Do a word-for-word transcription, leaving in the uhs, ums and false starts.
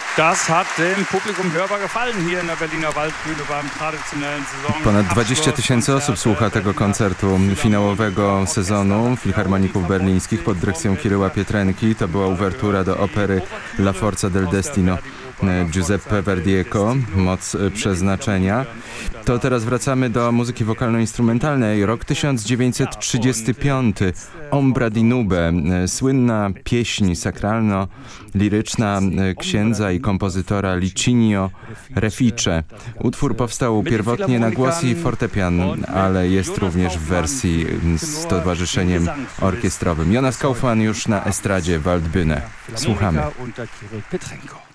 Das hat dem Publikum hörbar gefallen hier in der Berliner Waldbühne beim traditionellen Saison. Ponad dwadzieścia tysięcy osób słucha tego koncertu finałowego sezonu Filharmoników Berlińskich pod dyrekcją Kiryła Pietrenki. To była uwertura do opery La Forza del Destino Giuseppe Verdiego, Moc Przeznaczenia. To teraz wracamy do muzyki wokalno-instrumentalnej. Rok tysiąc dziewięćset trzydziesty piąty. Ombra di Nube, słynna pieśń sakralno-liryczna księdza i kompozytora Licinio Refice. Utwór powstał pierwotnie na głos i fortepian, ale jest również w wersji z towarzyszeniem orkiestrowym. Jonas Kaufmann już na estradzie Waldbühne. Słuchamy.